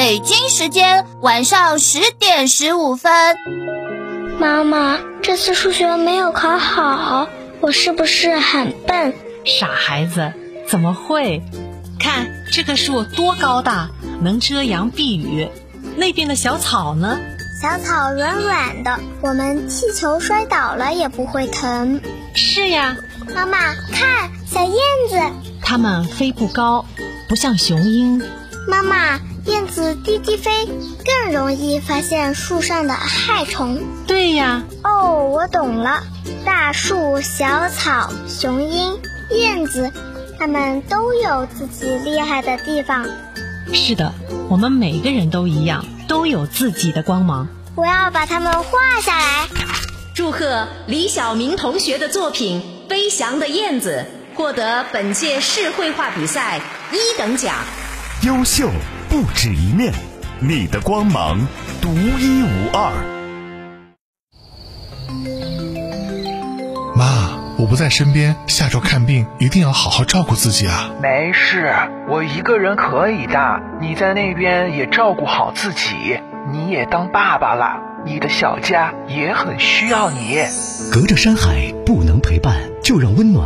北京时间晚上10点15分。 妈妈，这次数学没有考好，我是不是很笨？ 傻孩子，怎么会？看这棵树多高大，能遮阳避雨。那边的小草呢？ 小草软软的，我们踢球摔倒了也不会疼。 是呀。 妈妈，看，小燕子。 它们飞不高，不像雄鹰。 妈妈，燕子低低飞，更容易发现树上的害虫。 对呀。 哦，我懂了。大树、小草、雄鹰、燕子，它们都有自己厉害的地方。 是的，我们每个人都一样，都有自己的光芒。 我要把它们画下来。 祝贺李晓明同学的作品《飞翔的燕子》获得本届市绘画比赛1等奖。 优秀不止一面，你的光芒独一无二。 妈，我不在身边，下周看病一定要好好照顾自己啊。 没事，我一个人可以的，你在那边也照顾好自己，你也当爸爸了，你的小家也很需要你。 隔着山海不能陪伴，就让温暖